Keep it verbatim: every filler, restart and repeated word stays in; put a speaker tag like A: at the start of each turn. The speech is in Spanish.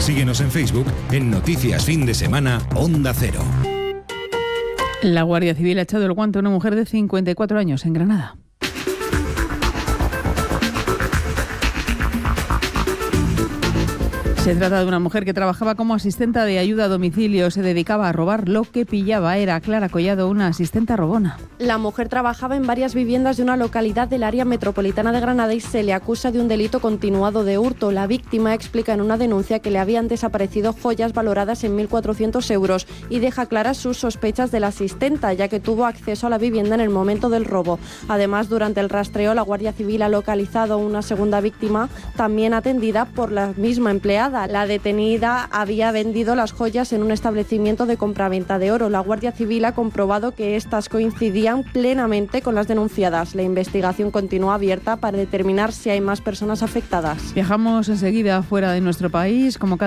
A: Síguenos en Facebook en Noticias Fin de Semana Onda Cero.
B: La Guardia Civil ha echado el guante a una mujer de cincuenta y cuatro años en Granada. Se trata de una mujer que trabajaba como asistenta de ayuda a domicilio. Se dedicaba a robar lo que pillaba. Era Clara Collado, una asistenta robona.
C: La mujer trabajaba en varias viviendas de una localidad del área metropolitana de Granada y se le acusa de un delito continuado de hurto. La víctima explica en una denuncia que le habían desaparecido joyas valoradas en mil cuatrocientos euros y deja claras sus sospechas de la asistenta, ya que tuvo acceso a la vivienda en el momento del robo. Además, durante el rastreo, la Guardia Civil ha localizado una segunda víctima, también atendida por la misma empleada. La detenida había vendido las joyas en un establecimiento de compraventa de oro. La Guardia Civil ha comprobado que estas coincidían plenamente con las denunciadas. La investigación continúa abierta para determinar si hay más personas afectadas.
B: Viajamos enseguida fuera de nuestro país, como cada